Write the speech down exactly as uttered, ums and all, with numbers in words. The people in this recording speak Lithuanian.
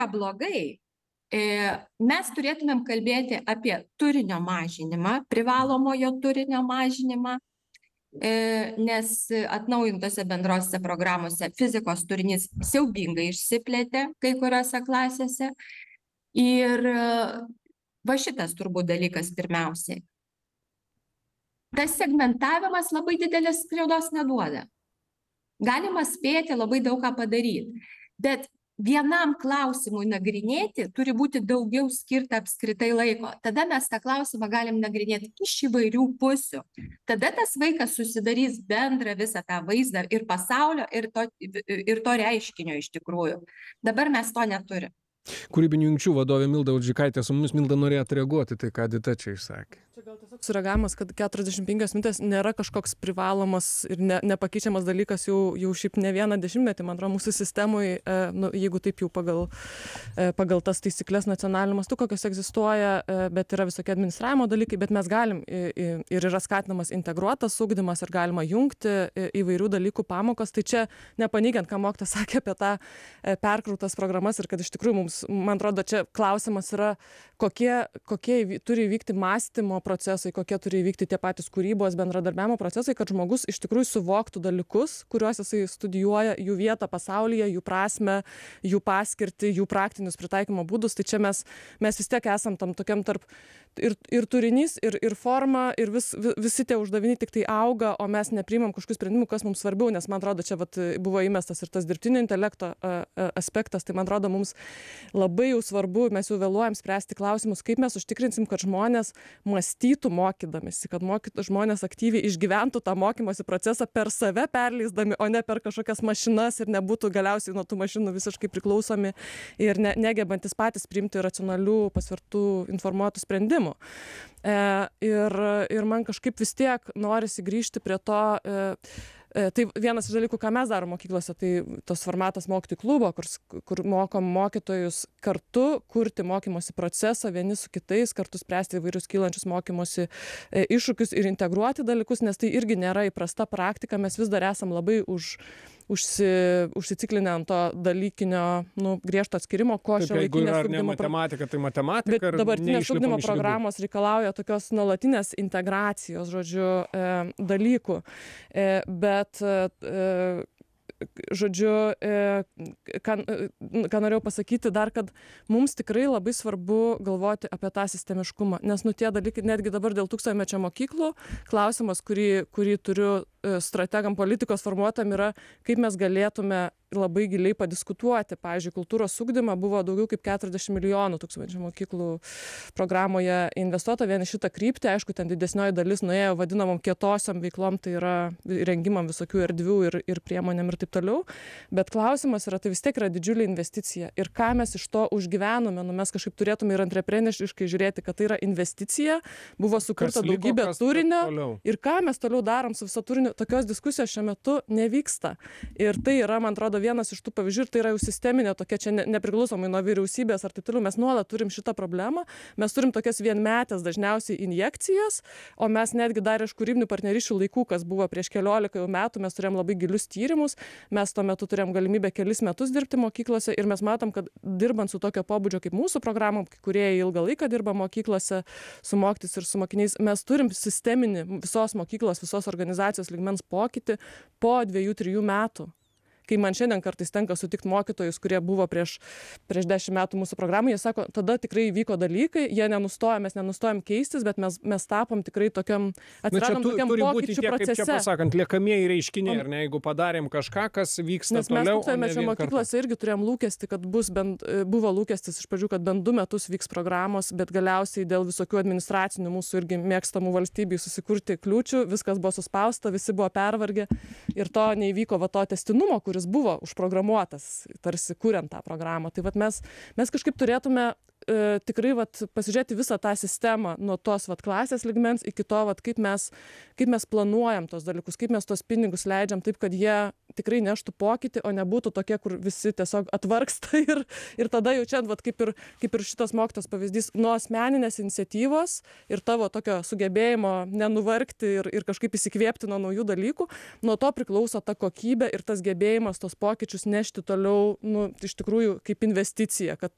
blogai, mes turėtumėm kalbėti apie turinio mažinimą, privalomojo turinio mažinimą, nes atnaujintose bendrose programose fizikos turinys siaubingai išsiplėtė kai kuriuose klasėse. Ir va šitas turbūt dalykas pirmiausiai. Tas segmentavimas labai didelės skriaudos neduoda. Galima spėti labai daug ką padaryti, bet vienam klausimui nagrinėti turi būti daugiau skirta apskritai laiko. Tada mes tą klausimą galim nagrinėti iš įvairių pusių. Tada tas vaikas susidarys bendrą visą tą vaizdą ir pasaulio, ir to, ir to reiškinio iš tikrųjų. Dabar mes to neturim. Kūrybinių jungčių vadovė Milda Audžikaitė su mumis. Milda, norėtų reaguoti, tai ką Dita čia išsakė. Čia gal tiesiog sureagavimas, kad keturiasdešimt penkios minutės nėra kažkoks privalomas ir ne, nepakeičiamas dalykas jau, jau šiaip ne vieną dešimtmetį, man atrodo, mūsų sistemui, e, nu, jeigu taip jau pagal, e, pagal tas taisyklės nacionaliniu mastu, kokios egzistuoja, e, bet yra visokie administravimo dalykai, bet mes galim i, i, ir yra skatinamas integruotas ugdymas ir galima jungti i, įvairių dalykų pamokas. Tai čia nepaneigiant, ką mokytojas sakė apie tą e, perkrautas programas ir kad iš tikrųjų mums, man atrodo, čia klausimas yra, kokie, kokie turi vykti mąstymo procesai, kokie turi vykti tie patys kūrybos bendradarbiavimo procesai, kad žmogus iš tikrųjų suvoktų dalykus, kuriuos jisai studijuoja, jų vietą pasaulyje, jų prasmę, jų paskirtį, jų praktinius pritaikymo būdus. Tai čia mes, mes vis tiek esam tam tokiam tarp ir, ir turinys, ir, ir forma, ir vis, visi tie uždaviniai tik tai auga, o mes nepriimam kažkokių sprendimų, kas mums svarbiau, nes man atrodo, čia vat, buvo įmestas ir tas dirbtinio intelekto a, a, aspektas. Tai man atrodo, mums labai jau svarbu, mes jau vėluojam spręsti klausimus, kaip mes užtikrinsim, kad žmonės mąstytų mokydamisi, kad mokyt, žmonės aktyviai išgyventų tą mokymosi procesą per save perleisdami, o ne per kažkokias mašinas ir nebūtų galiausiai nuo tų mašinų visiškai priklausomi ir ne, negebantis patys priimti racionalių, pasvertų, informuotų sprendimų. E, ir, ir man kažkaip vis tiek norisi grįžti prie to. E, Tai vienas iš dalykų, ką mes darom mokyklose, tai tos formatas mokytojų klubo, kur, kur mokom mokytojus kartu kurti mokymosi procesą, vieni su kitais, kartu spręsti įvairius kylančius mokymosi iššūkius ir integruoti dalykus, nes tai irgi nėra įprasta praktika, mes vis dar esam labai už, užsi, užsiciklinę ant to dalykinio, nu, griežto atskirimo, ko šiuolaikinės ugdymo matematika, tai matematika. Bet dabartinės ugdymo programos reikalauja tokios nuolatinės integracijos, žodžiu, e, dalykų. E, bet e, žodžiu, ką, ką norėjau pasakyti dar, kad mums tikrai labai svarbu galvoti apie tą sistemiškumą, nes nu tie dalykai, netgi dabar dėl tūkstantmečio mokyklų, klausimas, kurį, kurį turiu strategam politikos formuotam, yra, kaip mes galėtume labai giliai padiskutuoti. Pavyzdžiui, kultūros ugdymą buvo daugiau kaip keturiasdešimt milijonų tūkstantmečio mokyklų programoje investuota vien į šitą kryptį. Aišku, ten didesnioji dalis nuėjo vadinamom kietosiom veiklom, tai yra rengimam visokių erdvių ir, ir priemonėm ir taip toliau. Bet klausimas yra, tai vis tiek yra didžiulė investicija. Ir ką mes iš to užgyvenome, nu mes kažkaip turėtume ir antrepreneriškai žiūrėti, kad tai yra investicija, buvo sukurta kas liko, daugybė kas turinio toliau. Ir ką mes toliau darom su viso turiniu. Tokios diskusijos šiuo metu nevyksta. Ir tai yra, man atrodo, vienas iš tų pavyzdžių, ir tai yra jau sisteminė tokia, čia ne, nepriklausomai nuo vyriausybės ar taip toliau, mes nuolat turim šitą problemą, mes turim tokias vienmetės dažniausiai injekcijas, o mes netgi dar iš kūrybinių partnerysčių laikų, kas buvo prieš keliolika metų, mes turėjom labai gilius tyrimus, mes tuo metu turėjom galimybę kelis metus dirbti mokyklose ir mes matom, kad dirbant su tokio pobūdžio kaip mūsų programom, kurie ilgą laiką dirba mokyklose su mokytis ir su mokiniais, mes turim sisteminį visos mokyklos, visos organizacijos lygmens pokytį po dviejų, trijų metų. Kai man šiandien kartais tenka sutikti mokytojus, kurie buvo prieš, prieš dešimt metų mūsų programai, jie sako, tada tikrai vyko dalykai, jie nenustoja, mes nenustojam keistis, bet mes, mes tapom tikrai tokiam, atsiradom tu, tokiam pokyčių tie, procese. Kaip čia pasakant, liekamieji reiškiniai, ar ne, jeigu padarėm kažką, kas vyksta nes toliau. Nes mes tūkstantmečio mokyklose irgi turėjom lūkestį, kad bus bent, buvo lūkestis iš pradžių, kad bent du metus vyks programos, bet galiausiai dėl visokių administracinių mūsų irgi mėgstamų valstybių susikurti kliūčių, viskas buvo suspausta, visi buvo pervargę ir to neįvyko va to tęstinumo, kuris buvo užprogramuotas, tarsi kuriant tą programą. Tai vat mes, mes kažkaip turėtume e, tikrai vat, pasižiūrėti visą tą sistemą nuo tos vat, klasės lygmens iki to, vat, kaip, mes, kaip mes planuojam tos dalykus, kaip mes tos pinigus leidžiam taip, kad jie tikrai neštų pokytį, o nebūtų tokie, kur visi tiesiog atvargsta ir, ir tada jau čia, vat, kaip, ir, kaip ir šitas mokytas pavyzdys, nuo asmeninės iniciatyvos ir tavo tokio sugebėjimo nenuvargti ir, ir kažkaip įsikvėpti nuo naujų dalykų, nuo to priklauso ta kokybė ir tas gebėjimas tos pokyčius nešti toliau, nu, iš tikrųjų kaip investicija, kad